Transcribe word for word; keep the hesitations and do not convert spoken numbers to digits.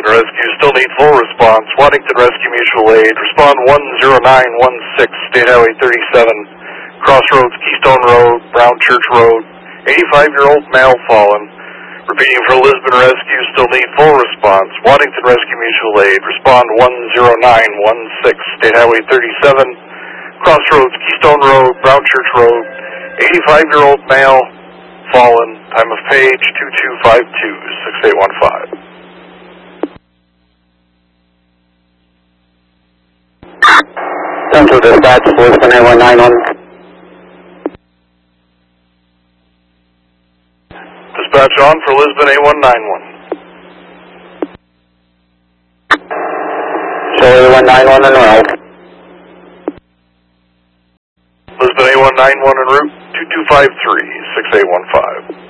Lisbon Rescue still need full response. Waddington Rescue Mutual Aid. Respond one zero nine one six, State Highway thirty-seven, Crossroads, Keystone Road, Brown Church Road. eighty-five-year-old male fallen. Repeating for Lisbon Rescue, still need full response. Waddington Rescue Mutual Aid. Respond one zero nine one six, State Highway thirty-seven, Crossroads, Keystone Road, Brown Church Road. eighty-five-year-old male fallen. Time of page two two five two, six eight one five. Central Dispatch, Lisbon eight one nine one. Dispatch on for Lisbon eight one nine one. Show eight one nine one en route. Lisbon eight one nine one en route, two two five three, six eight one five.